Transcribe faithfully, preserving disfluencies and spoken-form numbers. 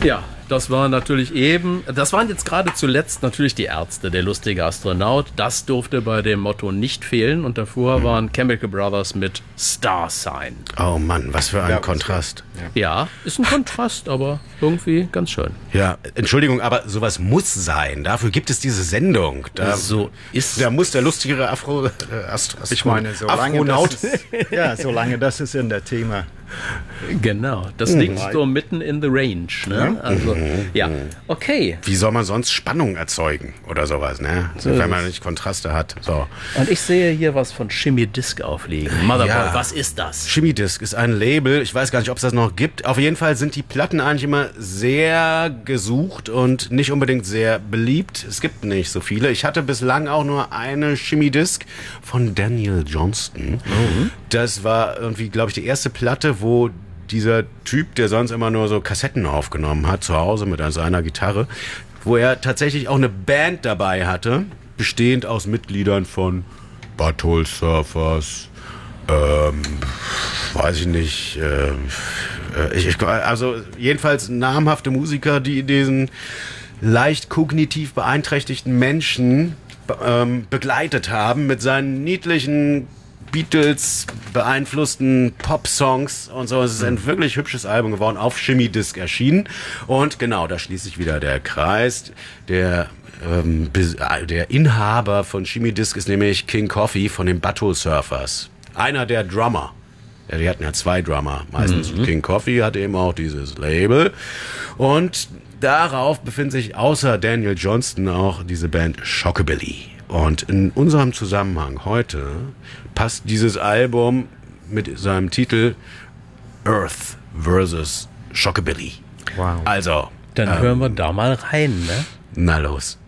Ja, das war natürlich eben, das waren jetzt gerade zuletzt natürlich die Ärzte, der lustige Astronaut. Das durfte bei dem Motto nicht fehlen. Und davor hm. waren Chemical Brothers mit Star Sign. Oh Mann, was für ein ja, Kontrast. Ja. ja, ist ein Kontrast, aber irgendwie ganz schön. Ja, Entschuldigung, aber sowas muss sein. Dafür gibt es diese Sendung. Da, so ist da muss der lustigere Afro, äh, Astro, Astro, ich meine, solange Afronaut. Das ist, ja, solange das ist in der Thema. Genau, das liegt mhm. so mitten in the range. Ne? Also, mhm. ja, okay. Wie soll man sonst Spannung erzeugen oder sowas, ne? So wenn man nicht Kontraste hat. So. Und ich sehe hier was von Shimmy Disc aufliegen. Motherboard, ja. Was ist das? Shimmy Disc ist ein Label. Ich weiß gar nicht, ob es das noch gibt. Auf jeden Fall sind die Platten eigentlich immer sehr gesucht und nicht unbedingt sehr beliebt. Es gibt nicht so viele. Ich hatte bislang auch nur eine Shimmy Disc von Daniel Johnston. Mhm. Das war irgendwie, glaube ich, die erste Platte, wo dieser Typ, der sonst immer nur so Kassetten aufgenommen hat, zu Hause mit seiner Gitarre, wo er tatsächlich auch eine Band dabei hatte, bestehend aus Mitgliedern von Butthole Surfers, ähm, weiß ich nicht, äh, ich, ich, also jedenfalls namhafte Musiker, die diesen leicht kognitiv beeinträchtigten Menschen ähm, begleitet haben mit seinen niedlichen Beatles beeinflussten Pop-Songs und so. Es ist ein wirklich hübsches Album geworden, auf Shimmy Disc erschienen. Und genau, da schließt sich wieder der Kreis. Der, ähm, der Inhaber von Shimmy Disc ist nämlich King Coffee von den Butthole Surfers. Einer der Drummer. Ja, die hatten ja zwei Drummer. Meistens mhm. King Coffee hatte eben auch dieses Label. Und darauf befindet sich außer Daniel Johnston auch diese Band Shockabilly. Und in unserem Zusammenhang heute passt dieses Album mit seinem Titel Earth versus Shockabilly. Wow. Also. Dann ähm, hören wir da mal rein, ne? Na los.